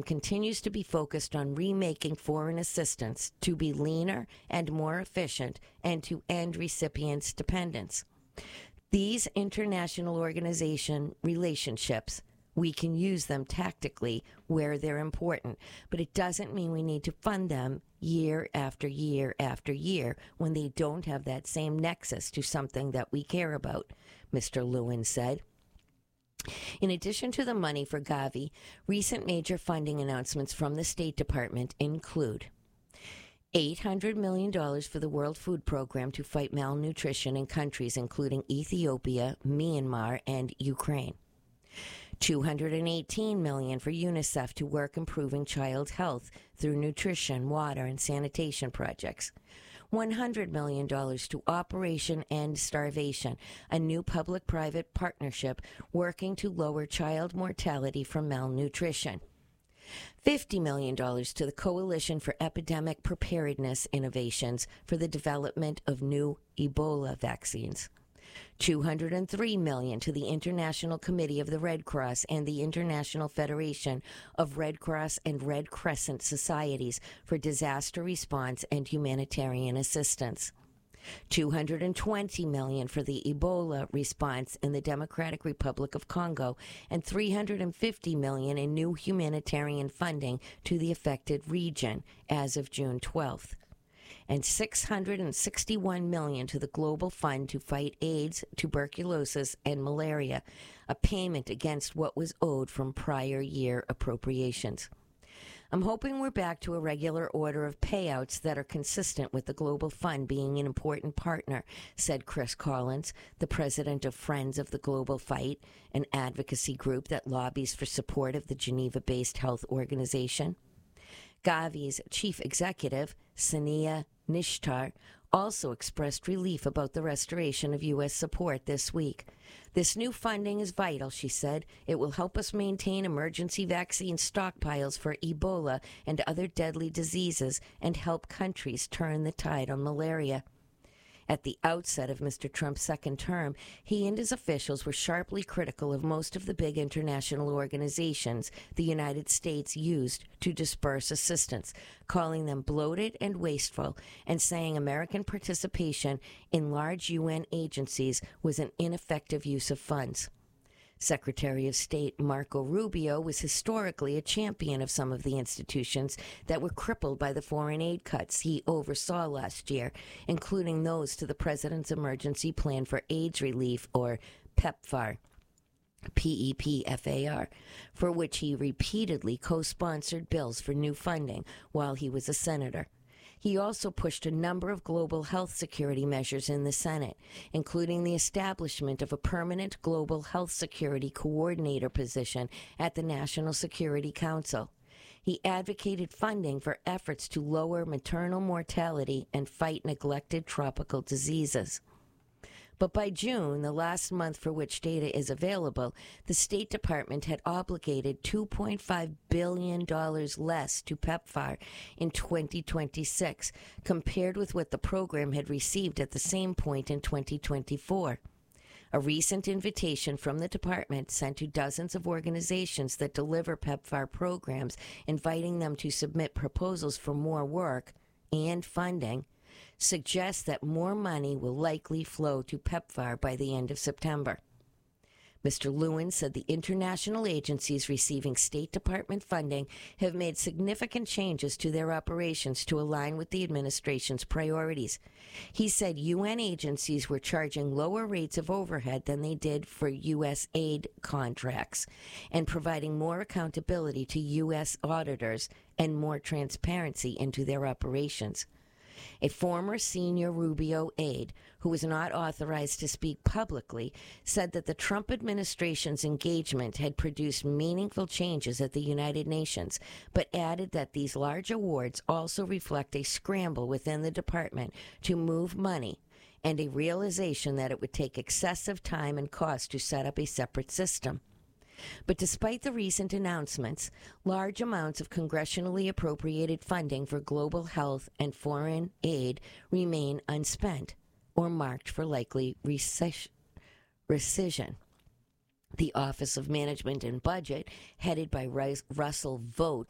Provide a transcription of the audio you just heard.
continues to be focused on remaking foreign assistance to be leaner and more efficient and to end recipients' dependence. These international organization relationships, we can use them tactically where they're important, but it doesn't mean we need to fund them year after year after year when they don't have that same nexus to something that we care about, Mr. Lewin said. In addition to the money for Gavi, recent major funding announcements from the State Department include $800 million for the World Food Program to fight malnutrition in countries including Ethiopia, Myanmar, and Ukraine. $218 million for UNICEF to work improving child health through nutrition, water, and sanitation projects. $100 million to Operation End Starvation, a new public-private partnership working to lower child mortality from malnutrition. $50 million to the Coalition for Epidemic Preparedness Innovations for the development of new Ebola vaccines. $203 million to the International Committee of the Red Cross and the International Federation of Red Cross and Red Crescent Societies for disaster response and humanitarian assistance. $220 million for the Ebola response in the Democratic Republic of Congo, and $350 million in new humanitarian funding to the affected region as of June 12th. And $661 million to the Global Fund to fight AIDS, tuberculosis, and malaria, a payment against what was owed from prior year appropriations. I'm hoping we're back to a regular order of payouts that are consistent with the Global Fund being an important partner, said Chris Collins, the president of Friends of the Global Fight, an advocacy group that lobbies for support of the Geneva-based health organization. Gavi's chief executive, Sania Nishtar, also expressed relief about the restoration of U.S. support this week. This new funding is vital, she said. It will help us maintain emergency vaccine stockpiles for Ebola and other deadly diseases and help countries turn the tide on malaria. At the outset of Mr. Trump's second term, he and his officials were sharply critical of most of the big international organizations the United States used to disperse assistance, calling them bloated and wasteful, and saying American participation in large UN agencies was an ineffective use of funds. Secretary of State Marco Rubio was historically a champion of some of the institutions that were crippled by the foreign aid cuts he oversaw last year, including those to the President's Emergency Plan for AIDS Relief, or PEPFAR, PEPFAR, for which he repeatedly co-sponsored bills for new funding while he was a senator. He also pushed a number of global health security measures in the Senate, including the establishment of a permanent global health security coordinator position at the National Security Council. He advocated funding for efforts to lower maternal mortality and fight neglected tropical diseases. But by June, the last month for which data is available, the State Department had obligated $2.5 billion less to PEPFAR in 2026, compared with what the program had received at the same point in 2024. A recent invitation from the department sent to dozens of organizations that deliver PEPFAR programs, inviting them to submit proposals for more work and funding, suggests that more money will likely flow to PEPFAR by the end of September. Mr. Lewin said the international agencies receiving State Department funding have made significant changes to their operations to align with the administration's priorities. He said UN agencies were charging lower rates of overhead than they did for U.S. aid contracts and providing more accountability to U.S. auditors and more transparency into their operations. A former senior Rubio aide, who was not authorized to speak publicly, said that the Trump administration's engagement had produced meaningful changes at the United Nations, but added that these large awards also reflect a scramble within the department to move money and a realization that it would take excessive time and cost to set up a separate system. But despite the recent announcements, large amounts of congressionally appropriated funding for global health and foreign aid remain unspent or marked for likely rescission. The Office of Management and Budget, headed by Russell Vought,